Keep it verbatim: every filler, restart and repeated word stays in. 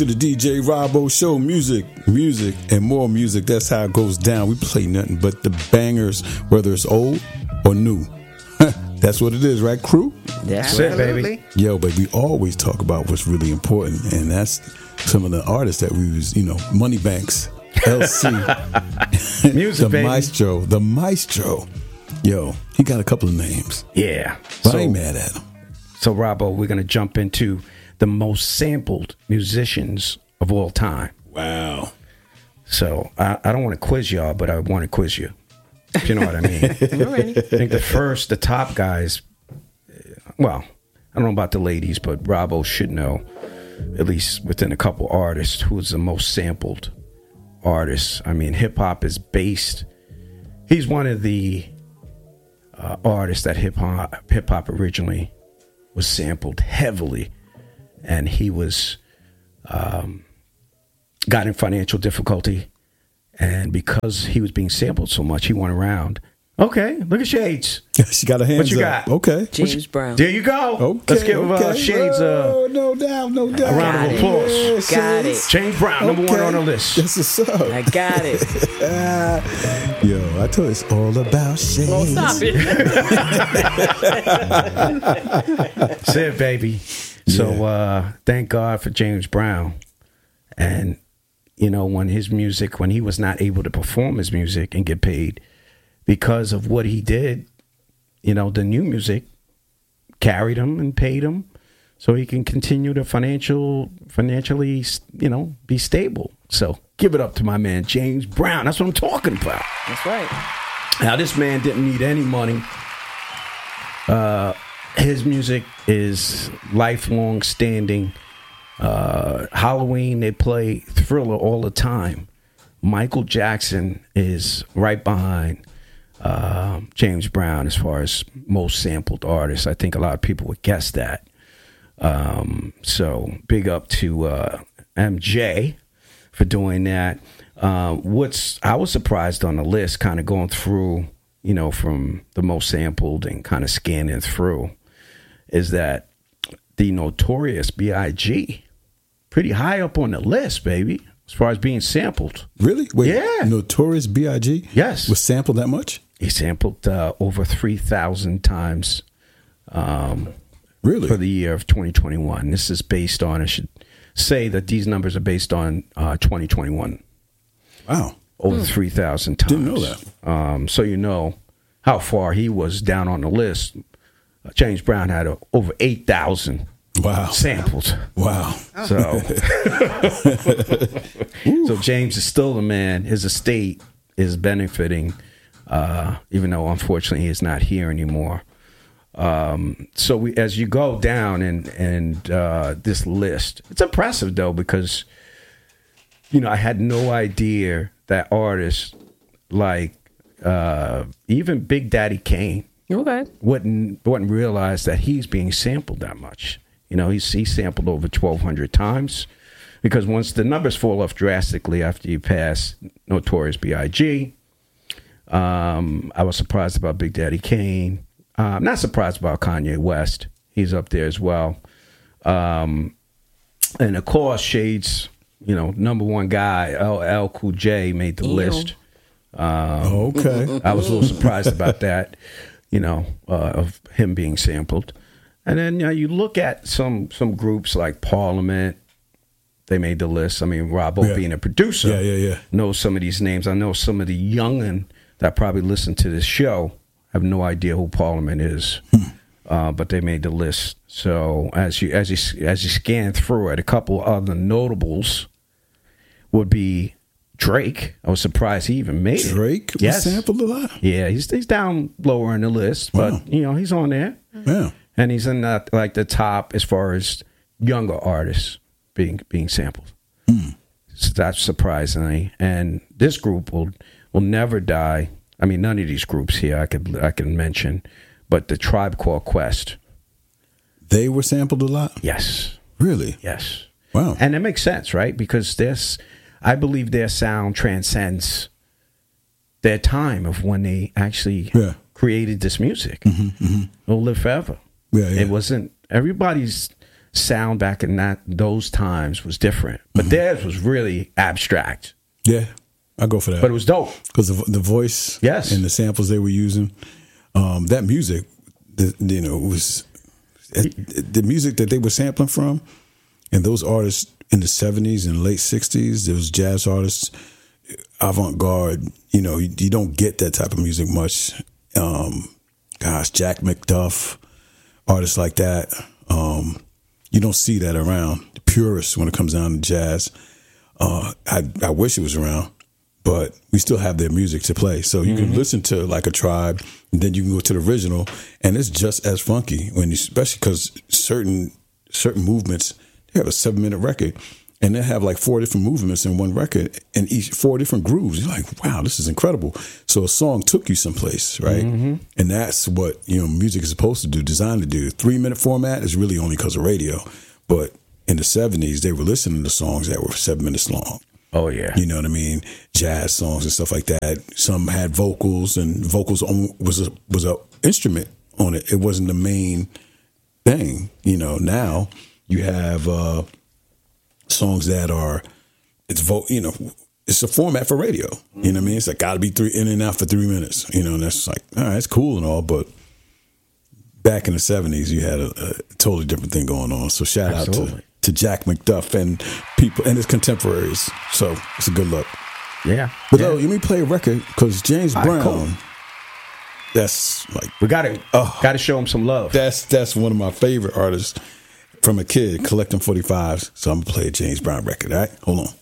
To the D J Robbo Show, music, music, and more music. That's how it goes down. We play nothing but the bangers, whether it's old or new. That's what it is, right, crew? That's it, baby. Yo, but we always talk about what's really important, and that's some of the artists that we use, you know, Money Banks, L C, music, the baby. Maestro, the Maestro. Yo, he got a couple of names. Yeah. But so, I ain't mad at him. So, Robbo, we're going to jump into the most sampled musicians of all time. Wow. So I, I don't want to quiz y'all, but I want to quiz you. If you know what I mean. I think the first, the top guys, well, I don't know about the ladies, but Robbo should know, at least within a couple artists, who's the most sampled artist. I mean, hip hop is based. He's one of the uh, artists that hip hop hip hop originally was sampled heavily. And he was um, got in financial difficulty, and because he was being sampled so much, he went around. Okay, look at Shades. She got her hands what you up. got? Okay, James Brown. There you go. Okay, Let's give okay. uh, Shades uh, oh, no doubt, no doubt. a round Got of it. applause. Yeah, Got Shades. it. James Brown, number Okay. one on the list. That's what's up. I got it. Yo, I told you it's all about Shades. Well, stop it. That's it, baby. So uh, thank God for James Brown. And, you know, when his music, when he was not able to perform his music and get paid because of what he did, you know, the new music carried him and paid him so he can continue to financial, financially, you know, be stable. So give it up to my man, James Brown. That's what I'm talking about. That's right. Now, this man didn't need any money. Uh, his music is lifelong standing. Uh, Halloween, they play Thriller all the time. Michael Jackson is right behind uh, James Brown as far as most sampled artists. I think a lot of people would guess that. Um, so big up to uh, M J for doing that. Uh, what's I was surprised on the list, kind of going through, you know, from the most sampled and kind of scanning through, is that the Notorious B I G pretty high up on the list, baby, as far as being sampled. Really? Wait, Yeah. Notorious B I G Yes. was sampled that much? He sampled uh, over three thousand times um, Really? for the year of twenty twenty-one. This is based on, I should say that these numbers are based on uh, twenty twenty-one. Wow. Over hmm. three thousand times. Didn't know that. Um, so you know how far he was down on the list. Uh, James Brown had uh, over eight thousand Wow. sampled. Wow. So, so James is still the man. His estate is benefiting, uh, even though unfortunately he is not here anymore. Um, so we, as you go down and and uh, this list, it's impressive though, because you know I had no idea that artists like uh, even Big Daddy Kane Okay. wouldn't wouldn't realize that he's being sampled that much. You know, he's he's sampled over twelve hundred times, because once the numbers fall off drastically after you pass Notorious B I G, um, I was surprised about Big Daddy Kane. Uh, I'm not surprised about Kanye West. He's up there as well. Um, and of course, Shades, you know, number one guy, L L Cool J made the Ew. list. Um, Okay. I was a little surprised about that, you know, uh, of him being sampled. And then you know, you look at some some groups like Parliament. They made the list. I mean, Robbo, Yeah. being a producer, Yeah, yeah, yeah. knows some of these names. I know some of the youngin' that probably listen to this show have no idea who Parliament is, uh, but they made the list. So as you as you as you scan through it, a couple other notables would be Drake. I was surprised he even made it. Drake was Yes. sampled a lot. Yeah, he's he's down lower in the list, but Wow. you know he's on there, Yeah. and he's in that, like the top as far as younger artists being being sampled. So that's surprisingly, and this group will will never die. I mean, none of these groups here I could I can mention, but the Tribe Called Quest, They were sampled a lot? yes, Really? yes, Wow. and it makes sense, right? Because this, I believe, their sound transcends their time of when they actually Yeah. created this music. It'll live forever. Yeah, yeah. It wasn't everybody's sound back in that those times was different, but mm-hmm. theirs was really abstract. Yeah, I go for that. But it was dope because the, the voice, yes, and the samples they were using, um, that music, the, you know, was the music that they were sampling from, and those artists in the seventies and late sixties, there was jazz artists, avant-garde. You know, you, you don't get that type of music much. Um, gosh, Jack McDuff, artists like that. Um, you don't see that around. The purists when it comes down to jazz. Uh, I, I wish it was around, but we still have their music to play. So you mm-hmm. can listen to like a Tribe, and then you can go to the original, and it's just as funky. When you, especially because certain certain movements, they have a seven minute record, and they have like four different movements in one record, and each four different grooves. You're like, wow, this is incredible. So a song took you someplace, right? Mm-hmm. And that's what, you know, music is supposed to do, designed to do. Three minute format is really only because of radio, but in the seventies, they were listening to songs that were seven minutes long. Oh yeah, you know what I mean? Jazz songs and stuff like that. Some had vocals, and vocals on, was a was a instrument on it. It wasn't the main thing. You know, now you have uh, songs that are it's vo- You know, it's a format for radio. You know what I mean? It's like got to be three in and out for three minutes. You know, and that's like, all right, it's cool and all, but back in the seventies, you had a, a totally different thing going on. So shout Absolutely. out to. to Jack McDuff and people and his contemporaries. So it's a good look. Yeah. But yeah. oh, let me play a record because James All Brown, right, cool. that's like we got to oh, got to show him some love. That's that's one of my favorite artists from a kid collecting forty-fives. So I'm gonna play a James Brown record. All right, hold on.